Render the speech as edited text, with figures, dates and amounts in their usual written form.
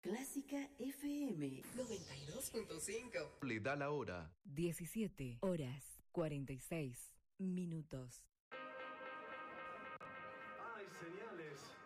Clásica FM 92.5. Le da la hora. 17 horas 46 minutos. Hay señales